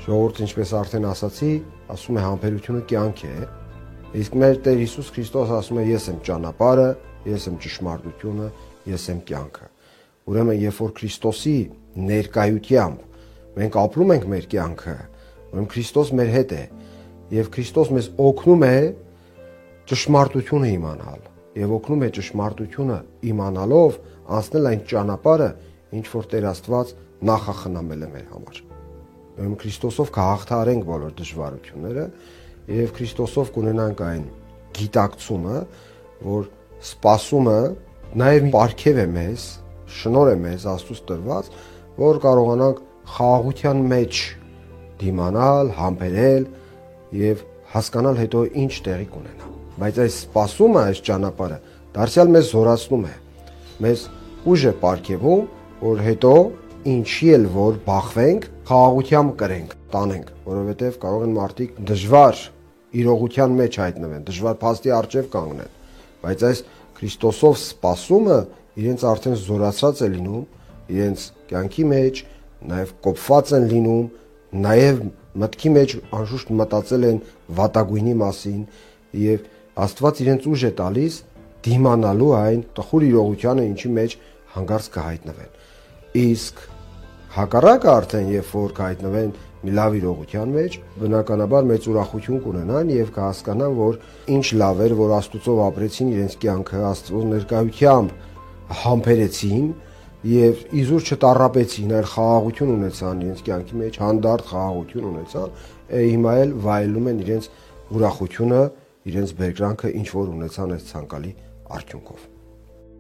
Ժողովուրդ, ինչպես արդեն ասացի, ասում է համբերությունը կյանք է, իսկ մեր Տեր Հիսուս Քրիստոս ասում է ես եմ ճանապարհը, ես եմ ճշմարտությունը, ես եմ կյանքը։ Ուրեմն, երբ որ Քրիստոսի ներկայությամբ մենք ապրում ենք մեր կյանքը, ուրեմն Քրիստոս մեր հետ է, եւ Քրիստոս մեզ օգնում է ճշմարտությունը իմանալ, եւ օգնում է ճշմարտությունը իմանալով անցնել այն ճանապարհը, ինչ որ Տեր Աստված նախախնամել է մեր համար։ Ուրեմն Քրիստոսով կհաղթահարենք բոլոր դժվարությունները եւ Քրիստոսով կունենանք այն գիտակցումը, որ սպասումը նաեւ պարգև է մեզ, շնորհ է մեզ Աստծուց տրված, որ կարողանանք խաղաղության մեջ դիմանալ, համբերել եւ հասկանալ հետո ինչ տեղի կունենա։ Բայց այս սպասումը, այս ճանապարհը դարձյալ մեզ զորացնում է, մեզ ուժ է պարգևում, որ հետո ինչի էլ որ բախվենք, խաղաղությամբ կրենք, տանենք, որովհետև կարող են մարդիկ դժվար իրողության մեջ հայտնվեն, դժվար փաստի առջև կանգնեն, բայց այս Քրիստոսով սպասումը իրենց արդեն զորացած է լինում, իրենց կյանքի մեջ նաև կոփված են լինում, նաև մտքի մեջ անշուշտ մտածել են վատագույնի մասին եւ Աստված իրենց ուժ է տալիս դիմանալու այն տխուր իրողությանը, ինչի մեջ հանգարց կհայտնվեն։ Իսկ հակառակը արդեն երբ որ կհայտնվեն մի լավ իրողության մեջ, բնականաբար մեծ ուրախություն կունենան եւ կհասկանան, որ ինչ լավ էր, որ Աստծով ապրեցին իրենց կյանքը, Աստծո ներկայությամբ համբերեցին եւ իզուր չտառապեցին, այլ խաղաղություն ունեցան իրենց կյանքի մեջ, հանդարտ խաղաղություն ունեցան, հիմա էլ վայելում են իրենց ուրախությունը, իրենց բերկրանքը ինչ որ ունեցան այս ցանկալի արդյունքով։